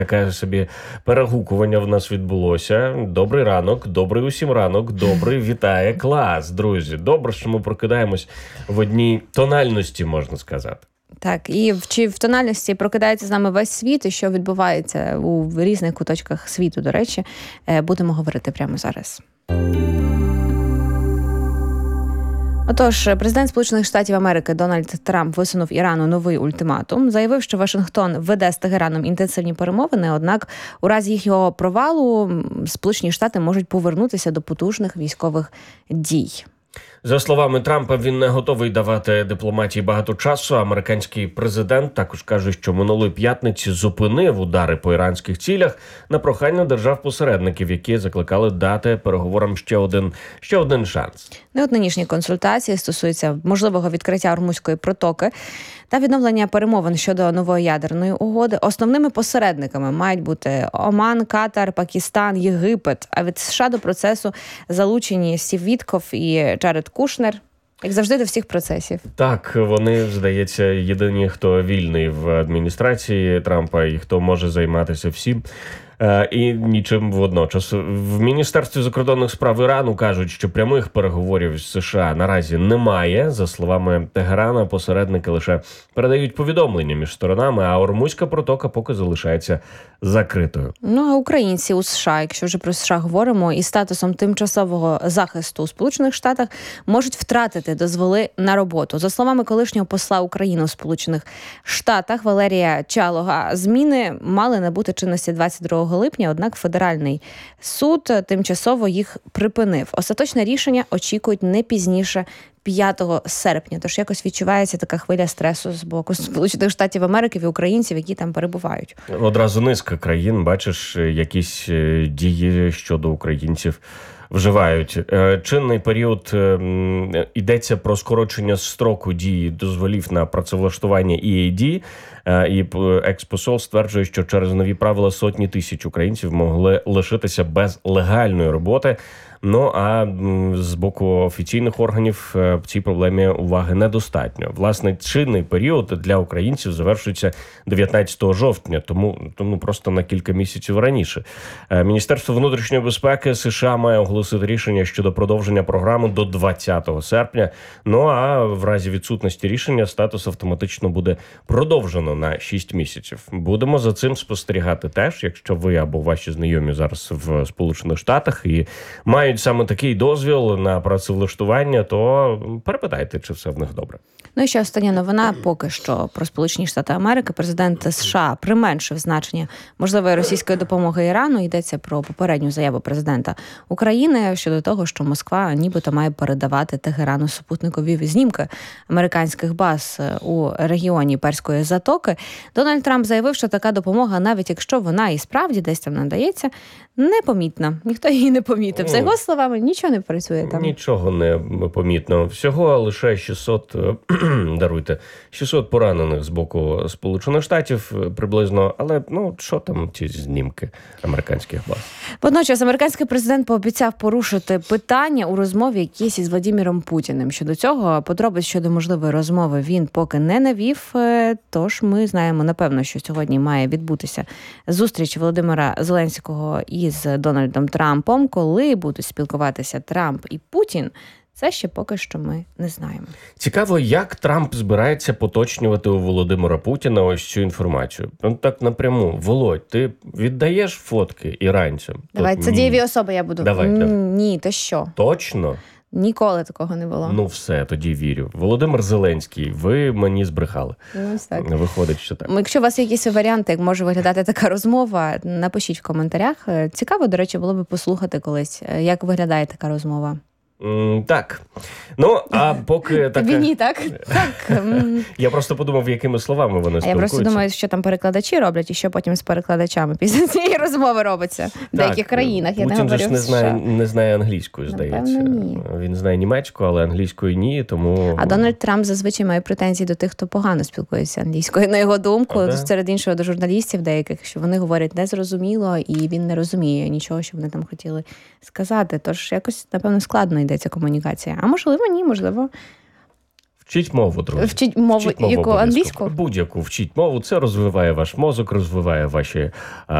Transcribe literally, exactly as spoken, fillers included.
Таке собі перегукування в нас відбулося. Добрий ранок, добрий усім ранок, добрий вітає клас, друзі. Добре, що ми прокидаємось в одній тональності, можна сказати. Так, і в, чи в тональності прокидається з нами весь світ, і що відбувається у різних куточках світу, до речі, будемо говорити прямо зараз. Отож, президент Сполучених Штатів Америки Дональд Трамп висунув Ірану новий ультиматум. Заявив, що Вашингтон веде з Тегераном інтенсивні перемовини, однак у разі їх його провалу Сполучені Штати можуть повернутися до потужних військових дій. За словами Трампа, він не готовий давати дипломатії багато часу. Американський президент також каже, що минулої п'ятниці зупинив удари по іранських цілях на прохання держав-посередників, які закликали дати переговорам ще один, ще один шанс. Не от нинішні консультації стосуються можливого відкриття Ормузької протоки та відновлення перемовин щодо нової ядерної угоди. Основними посередниками мають бути Оман, Катар, Пакистан, Єгипет. А від США до процесу залучені Стів Віткоф і Джаред Кушнер. Як завжди, до всіх процесів. Так, вони, здається, єдині, хто вільний в адміністрації Трампа і хто може займатися всім. І нічим водночас. В Міністерстві закордонних справ Ірану кажуть, що прямих переговорів з США наразі немає. За словами Тегерана, посередники лише передають повідомлення між сторонами, а Ормузька протока поки залишається закритою. Ну, а українці у США, якщо вже про США говоримо, із статусом тимчасового захисту у Сполучених Штатах можуть втратити дозволи на роботу. За словами колишнього посла України у Сполучених Штатах Валерія Чалога, зміни мали набути чинності двадцять другого липня, однак федеральний суд тимчасово їх припинив. Остаточне рішення очікують не пізніше п'ятого серпня. Тож якось відчувається така хвиля стресу з боку Сполучених Штатів Америки і українців, які там перебувають. Одразу низка країн, бачиш, якісь дії щодо українців вживають. Чинний період йдеться про скорочення строку дії дозволів на працевлаштування і ей ді. І експосол стверджує, що через нові правила сотні тисяч українців могли лишитися без легальної роботи. Ну, а з боку офіційних органів цій проблемі уваги недостатньо. Власне, чинний період для українців завершується дев'ятнадцятого жовтня, тому, тому просто на кілька місяців раніше. Міністерство внутрішньої безпеки США має оголосити рішення щодо продовження програми до двадцятого серпня. Ну, а в разі відсутності рішення статус автоматично буде продовжено на шість місяців. Будемо за цим спостерігати теж, якщо ви або ваші знайомі зараз в Сполучених Штатах і мають саме такий дозвіл на працевлаштування, то перепитайте, чи все в них добре. Ну і ще остання новина поки що про Сполучені Штати Америки. Президент США применшив значення можливої російської допомоги Ірану. Йдеться про попередню заяву президента України щодо того, що Москва нібито має передавати Тегерану супутникові знімки американських баз у регіоні Перської затоки. Дональд Трамп заявив, що така допомога, навіть якщо вона і справді десь там надається, непомітна. Ніхто її не помітив. За його словами, нічого не працює там. Нічого не помітно. Всього лише шістсот, даруйте, шістсот поранених з боку Сполучених Штатів приблизно. Але, ну, що там ці знімки американських баз? Водночас, американський президент пообіцяв порушити питання у розмові якісь із Владимиром Путіним. Щодо цього, подробиць щодо можливої розмови він поки не навів. Тож ми знаємо, напевно, що сьогодні має відбутися зустріч Володимира Зеленського із Дональдом Трампом. Коли будуть спілкуватися Трамп і Путін, це ще поки що ми не знаємо. Цікаво, як Трамп збирається поточнювати у Володимира Путіна ось цю інформацію. Ну так напряму. Володь, ти віддаєш фотки іранцям? Давай, Тут... це дієві особи я буду. Давай, давай. Ні, то що? Точно? Ніколи такого не було. Ну все, тоді вірю. Володимир Зеленський, ви мені збрехали. Ну, так. Виходить, що так. Якщо у вас є якісь варіанти, як може виглядати така розмова, напишіть в коментарях. Цікаво, до речі, було б послухати колись, як виглядає така розмова. Mm, так. Ну, а поки така... Тобі ні, так? Так. Я просто подумав, якими словами вони спілкуються. А я просто думаю, що там перекладачі роблять, і що потім з перекладачами після цієї розмови робиться. В деяких країнах, я не говорю. Путін же не знає, не знає англійською, здається. Напевно, ні. Він знає німецьку, але англійською ні, тому... А Дональд Трамп зазвичай має претензії до тих, хто погано спілкується англійською. На його думку, а, серед іншого до журналістів деяких, що вони говорять незрозуміло, і він не розуміє нічого, що вони там хотіли сказати. Тож якось, напевно, складно йдеться комунікація. А можливо, ні, можливо. Вчіть мову, друзі. Вчіть мову, Вчіть мову яку, обов'язково. англійську? Будь-яку вчіть мову. Це розвиває ваш мозок, розвиває ваші